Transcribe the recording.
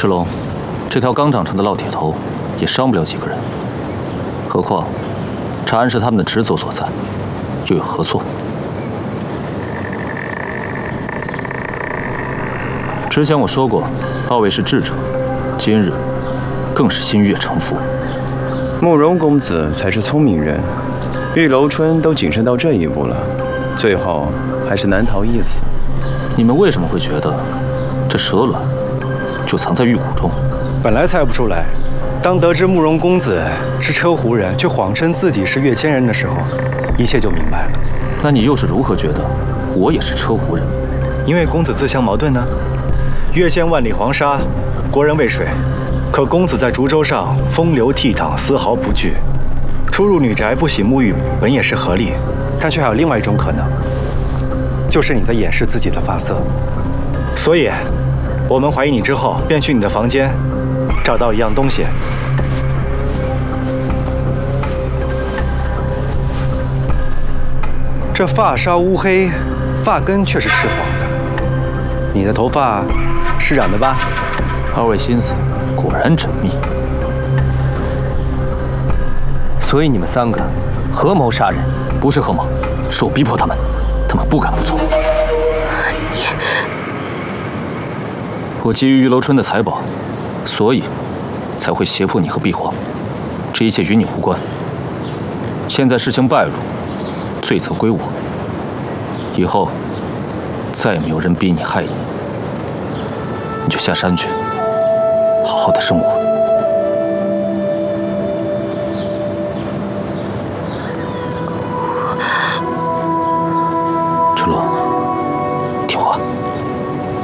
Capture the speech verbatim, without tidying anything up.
赤龙，这条刚长成的烙铁头也伤不了几个人，何况查案是他们的职责所在，又有何错？之前我说过，二位是智者，今日更是心悦诚服。 慕容公子才是聪明人，玉楼春都谨慎到这一步了，最后还是难逃一死。 你们为什么会觉得这蛇卵就藏在玉骨中？ 本来猜不出来，当得知慕容公子是车胡人，却谎称自己是岳千人的时候，一切就明白了。 那你又是如何觉得我也是车胡人？ 因为公子自相矛盾呢。岳仙万里黄沙，国人渭水，可公子在竹州上风流倜傥，丝毫不惧。出入女宅不洗沐浴，本也是合理，但却还有另外一种可能，就是你在掩饰自己的发色。所以，我们怀疑你之后，便去你的房间，找到一样东西。这发梢乌黑，发根却是赤黄的。你的头发是染的吧？ 二位心思果然缜密。 所以你们三个合谋杀人？ 不是合谋，是我逼迫他们，他们不敢不做。 你， 我基于玉楼春的财宝，所以才会胁迫你和碧皇。这一切与你无关。现在事情败露，罪责归我。以后再也没有人逼你害你，你就下山去，好好的生活。